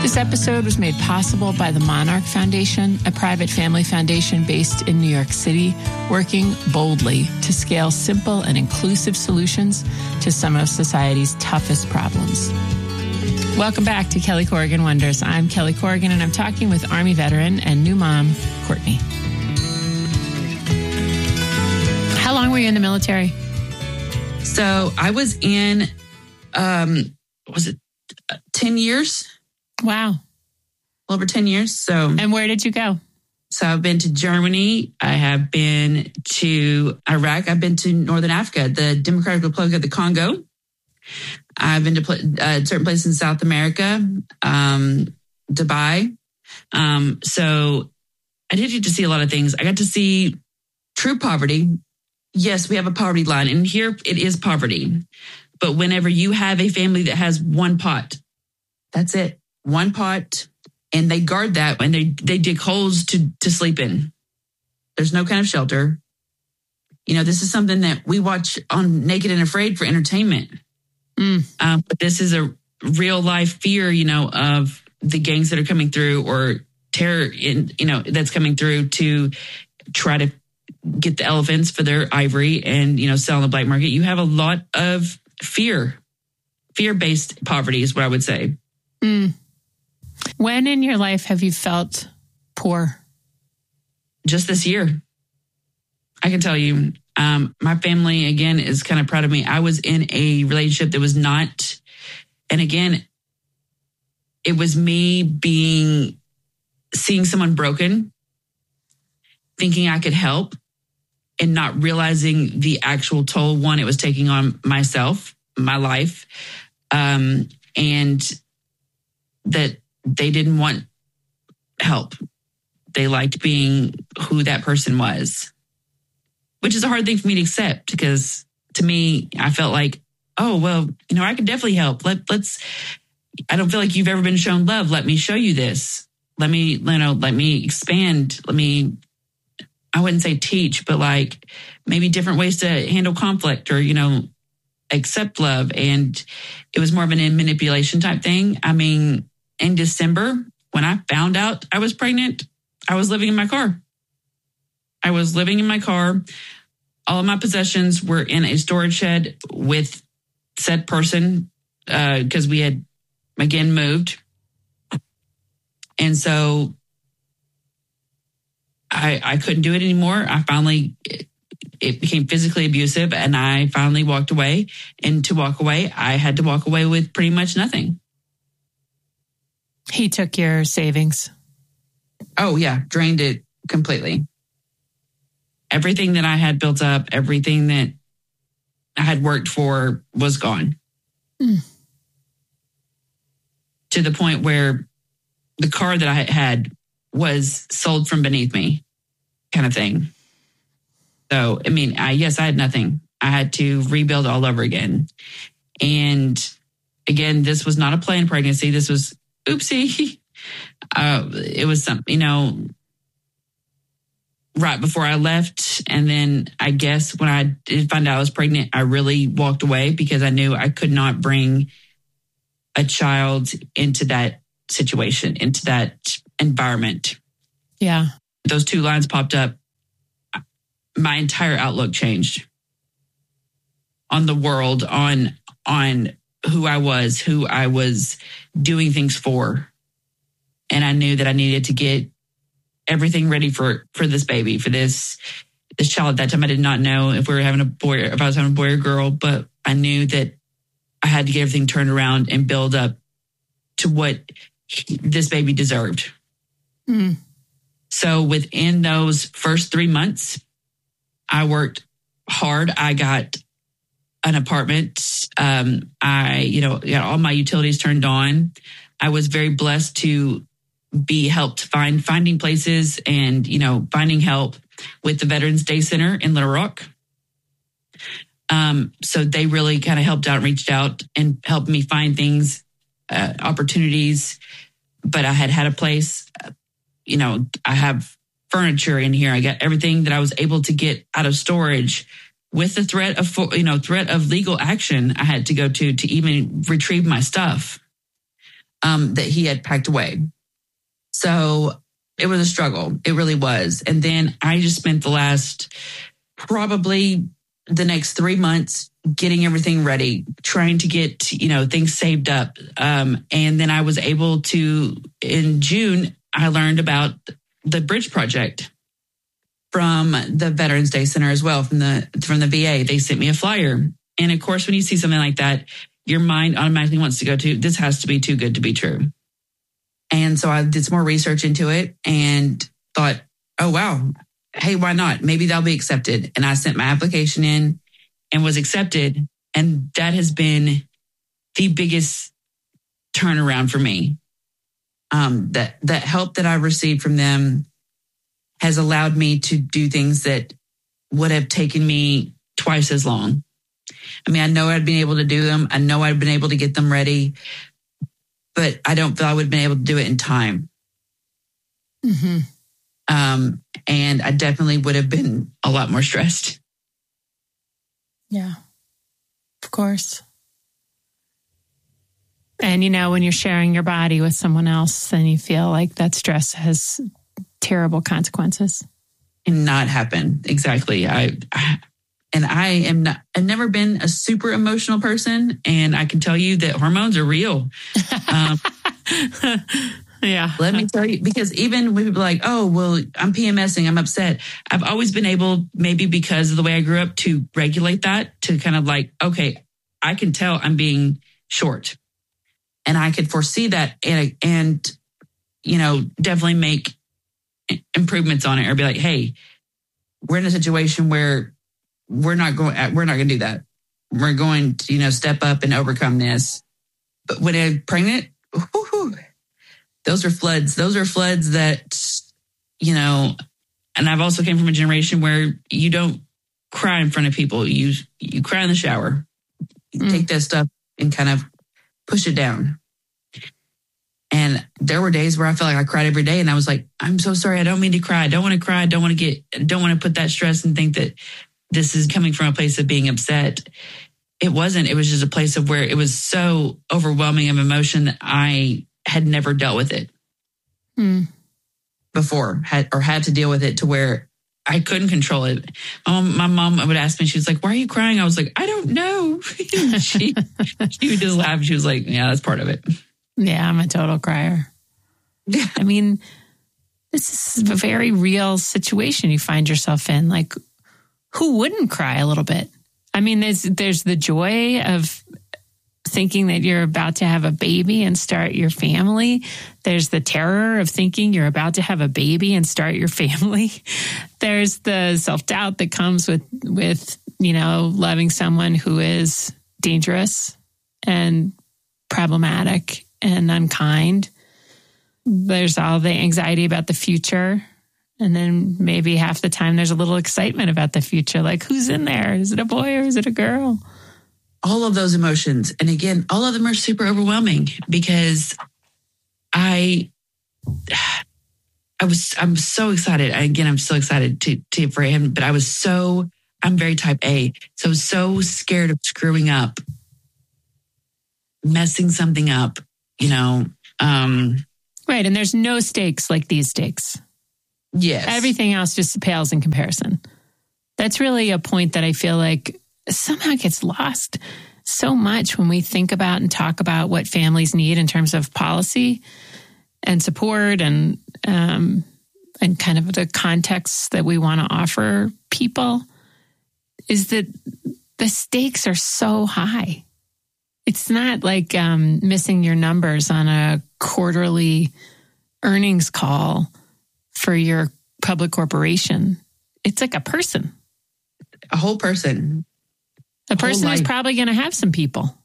This episode was made possible by the Monarch Foundation, a private family foundation based in New York City, working boldly to scale simple and inclusive solutions to some of society's toughest problems. Welcome back to Kelly Corrigan Wonders. I'm Kelly Corrigan, and I'm talking with Army veteran and new mom, Courtney. How long were you in the military? So I was in, 10 years? Wow. Over 10 years. So, and where did you go? So I've been to Germany. I have been to Iraq. I've been to Northern Africa, the Democratic Republic of the Congo. I've been to certain places in South America, Dubai. So I did get to see a lot of things. I got to see true poverty. Yes, we have a poverty line, and here it is poverty. But whenever you have a family that has one pot, that's it. One pot, and they guard that, and they dig holes to sleep in. There's no kind of shelter. You know, this is something that we watch on Naked and Afraid for entertainment. But this is a real life fear, you know, of the gangs that are coming through, or terror, that's coming through to try to get the elephants for their ivory and, sell on the black market. You have a lot of fear-based poverty is what I would say. When in your life have you felt poor? Just this year. I can tell you, my family, again, is kind of proud of me. I was in a relationship that was not, and again, it was me seeing someone broken, thinking I could help, and not realizing the actual toll, one, it was taking on myself, my life, and that they didn't want help. They liked being who that person was, which is a hard thing for me to accept, because to me, I felt like, oh, well, I could definitely help. Let's, I don't feel like you've ever been shown love. Let me show you this. Let me expand. I wouldn't say teach, but like maybe different ways to handle conflict, or, accept love. And it was more of a manipulation type thing. I mean, in December, when I found out I was pregnant, I was living in my car. All of my possessions were in a storage shed with said person, because we had, again, moved. And so I couldn't do it anymore. It became physically abusive, and I finally walked away. And to walk away, I had to walk away with pretty much nothing. He took your savings. Oh, yeah. Drained it completely. Everything that I had built up, everything that I had worked for was gone. To the point where the car that I had was sold from beneath me, kind of thing. So, I mean, I had nothing. I had to rebuild all over again. And again, this was not a planned pregnancy. This was oopsie. It was something, right before I left. And then I guess when I did find out I was pregnant, I really walked away, because I knew I could not bring a child into that situation, into that environment. Yeah. Those two lines popped up. My entire outlook changed on the world, on who I was doing things for. And I knew that I needed to get everything ready for this baby, for this child. At that time, I did not know if we were having a boy, if I was having a boy or girl, but I knew that I had to get everything turned around and build up to what this baby deserved. So within those first 3 months, I worked hard. I got an apartment. I got all my utilities turned on. I was very blessed to be helped finding places and, finding help with the Veterans Day Center in Little Rock. So they really kind of helped out and reached out and helped me find things, opportunities. But I had a place, I have furniture in here. I got everything that I was able to get out of storage. With the threat of legal action, I had to go to even retrieve my stuff. that he had packed away. So it was a struggle. It really was. And then I just spent the last, probably the next 3 months getting everything ready, trying to get, things saved up. And then I was able to, in June, I learned about the Bridge Project from the Veterans Day Center as well, from the VA. They sent me a flyer. And of course, when you see something like that, your mind automatically wants to go to, this has to be too good to be true. And so I did some more research into it and thought, oh, wow, hey, why not? Maybe that'll be accepted. And I sent my application in and was accepted. And that has been the biggest turnaround for me. That help that I received from them has allowed me to do things that would have taken me twice as long. I mean, I know I'd been able to do them. I know I'd been able to get them ready, but I don't feel I would have been able to do it in time. Mm-hmm. And I definitely would have been a lot more stressed. Yeah, of course. And, when you're sharing your body with someone else, then you feel like that stress has terrible consequences. And not happen. Exactly. I've never been a super emotional person. And I can tell you that hormones are real. Yeah. Let me tell you, because even when people are like, oh, well, I'm PMSing, I'm upset. I've always been able, maybe because of the way I grew up, to regulate that, to kind of like, okay, I can tell I'm being short. And I could foresee that and definitely make improvements on it, or be like, hey, we're in a situation where we're not going to do that. We're going to, step up and overcome this. But when I'm pregnant, those are floods. Those are floods that, and I've also came from a generation where you don't cry in front of people. You cry in the shower. You take that stuff and kind of push it down. And there were days where I felt like I cried every day. And I was like, I'm so sorry. I don't mean to cry. I don't want to cry. I don't want to put that stress and think that this is coming from a place of being upset. It wasn't. It was just a place of where it was so overwhelming of emotion that I had never dealt with it before, had to deal with it to where I couldn't control it. My mom would ask me, she was like, why are you crying? I was like, I don't know. she would just laugh. She was like, yeah, that's part of it. Yeah, I'm a total crier. Yeah. I mean, this is a very real situation you find yourself in. Like, who wouldn't cry a little bit? I mean, there's the joy of thinking that you're about to have a baby and start your family. There's the terror of thinking you're about to have a baby and start your family. There's the self-doubt that comes with loving someone who is dangerous and problematic and unkind. There's all the anxiety about the future. And then maybe half the time there's a little excitement about the future. Like, who's in there? Is it a boy or is it a girl? All of those emotions. And again, all of them are super overwhelming because I'm so excited. Again, I'm so excited for him, but I'm very type A. So scared of screwing up, messing something up, Right. And there's no stakes like these stakes. Yes. Everything else just pales in comparison. That's really a point that I feel like somehow gets lost so much when we think about and talk about what families need in terms of policy and support and kind of the context that we want to offer people, is that the stakes are so high. It's not like missing your numbers on a quarterly earnings call for your public corporation. It's like a person. A whole person. A person is probably going to have some people.